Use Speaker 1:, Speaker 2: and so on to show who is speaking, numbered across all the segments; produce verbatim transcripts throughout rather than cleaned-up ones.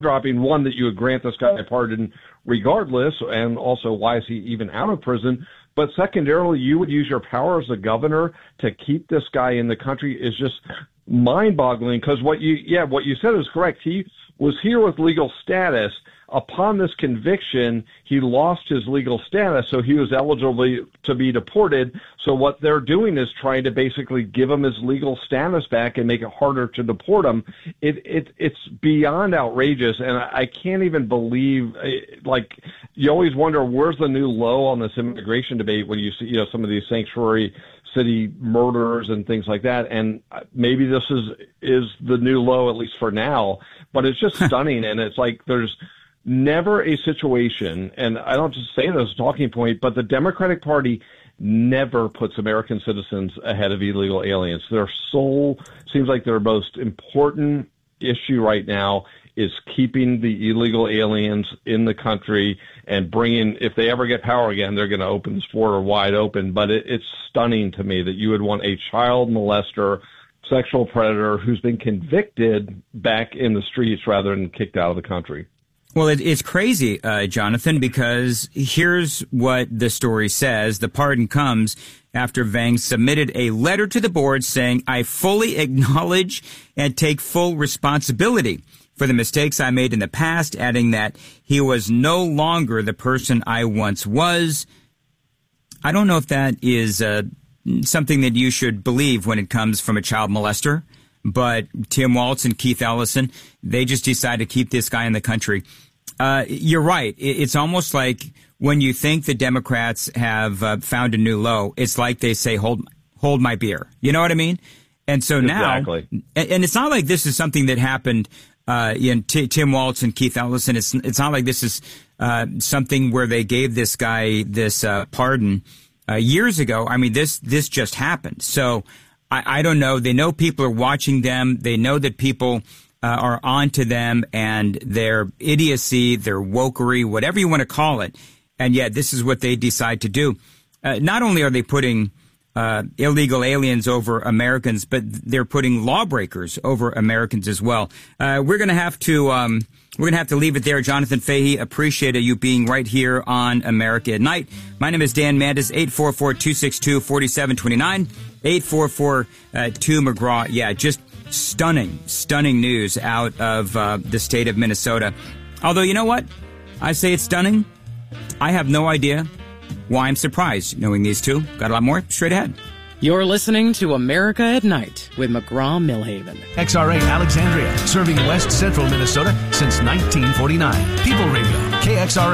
Speaker 1: dropping, one, that you would grant this guy a pardon regardless, and also why is he even out of prison? But secondarily, you would use your power as a governor to keep this guy in the country is just mind-boggling, because what you, yeah, what you said is correct. He was here with legal status. Upon this conviction, he lost his legal status, so he was eligible to be deported. So what they're doing is trying to basically give him his legal status back and make it harder to deport him. It, it it's beyond outrageous, and I, I can't even believe. Like, you always wonder, where's the new low on this immigration debate when you see, you know, some of these sanctuary city murders and things like that, and maybe this is is the new low, at least for now. But it's just stunning, and it's like there's never a situation, and I don't just say this as a talking point, but the Democratic Party never puts American citizens ahead of illegal aliens. Their sole, seems like their most important issue right now is keeping the illegal aliens in the country and bringing, if they ever get power again, they're going to open this border wide open. But it, it's stunning to me that you would want a child molester, sexual predator who's been convicted back in the streets rather than kicked out of the country.
Speaker 2: Well, it, it's crazy, uh, Jonathan, because here's what the story says. The pardon comes after Vang submitted a letter to the board saying, I fully acknowledge and take full responsibility for the mistakes I made in the past, adding that he was no longer the person I once was. I don't know if that is uh, something that you should believe when it comes from a child molester. But Tim Walz and Keith Ellison, they just decided to keep this guy in the country. Uh, you're right. It's almost like when you think the Democrats have uh, found a new low, it's like they say, hold hold my beer. You know what I mean? And so now,
Speaker 1: exactly.
Speaker 2: and it's not like this is something that happened uh, in T- Tim Walz and Keith Ellison. It's, it's not like this is uh, something where they gave this guy this uh, pardon uh, years ago. I mean, this this just happened. So I, I don't know. They know people are watching them. They know that people uh, are onto them and their idiocy, their wokery, whatever you want to call it. And yet this is what they decide to do. Uh, not only are they putting uh, illegal aliens over Americans, but they're putting lawbreakers over Americans as well. Uh, we're going to have to um, we're going to have to leave it there. Jonathan Fahey, appreciate you being right here on America at Night. My name is Dan Mandis, eight four four, two six two, four seven two nine. eight four four, two McGraw. Yeah, just stunning, stunning news out of uh, the state of Minnesota. Although, you know what? I say it's stunning. I have no idea why I'm surprised knowing these two. Got a lot more straight ahead.
Speaker 3: You're listening to America at Night with McGraw-Millhaven.
Speaker 4: X R A Alexandria, serving West Central Minnesota since nineteen forty-nine. People Radio, K X R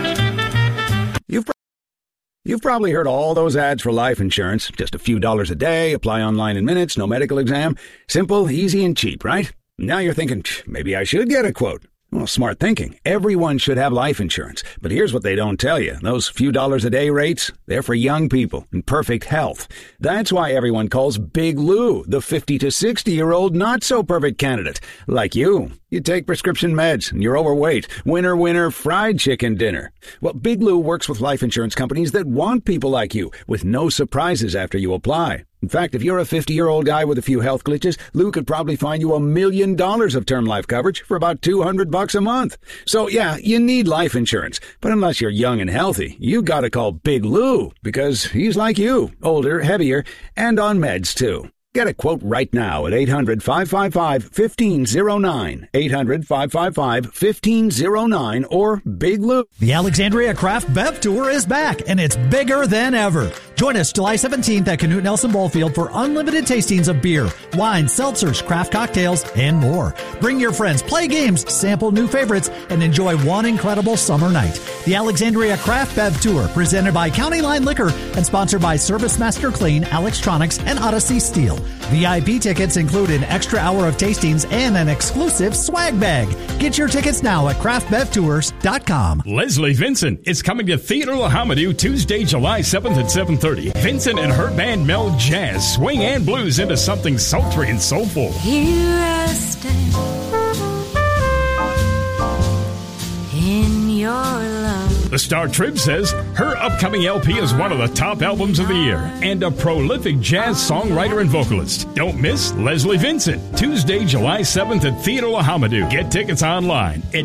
Speaker 4: A.
Speaker 5: You've You've probably heard all those ads for life insurance. Just a few dollars a day, apply online in minutes, no medical exam. Simple, easy, and cheap, right? Now you're thinking, maybe I should get a quote. Well, smart thinking. Everyone should have life insurance. But here's what they don't tell you. Those few dollars a day rates, they're for young people in perfect health. That's why everyone calls Big Lou the fifty to sixty-year-old not-so-perfect candidate. Like you. You take prescription meds, and you're overweight. Winner, winner, fried chicken dinner. Well, Big Lou works with life insurance companies that want people like you, with no surprises after you apply. In fact, if you're a fifty-year-old guy with a few health glitches, Lou could probably find you a million dollars of term life coverage for about two hundred bucks a month. So, yeah, you need life insurance. But unless you're young and healthy, you gotta call Big Lou, because he's like you, older, heavier, and on meds, too. Get a quote right now at eight hundred, five five five, one five zero nine, eight hundred, five five five, one five zero nine, or Big Lou.
Speaker 6: The Alexandria Craft Bev Tour is back, and it's bigger than ever. Join us July seventeenth at Canute Nelson Ballfield for unlimited tastings of beer, wine, seltzers, craft cocktails, and more. Bring your friends, play games, sample new favorites, and enjoy one incredible summer night. The Alexandria Craft Bev Tour, presented by County Line Liquor and sponsored by Service Master Clean, Alextronics, and Odyssey Steel. V I P tickets include an extra hour of tastings and an exclusive swag bag. Get your tickets now at craft bev tours dot com.
Speaker 7: Leslie Vincent is coming to Theater Lahamadou Tuesday, July seventh at seven thirty. Vincent and her band meld jazz, swing, and blues into something sultry and soulful.
Speaker 8: Here I stand in your love.
Speaker 7: The Star Trib says her upcoming L P is one of the top albums of the year and a prolific jazz songwriter and vocalist. Don't miss Leslie Vincent, Tuesday, July seventh at Theater La Hamadou. Get tickets online at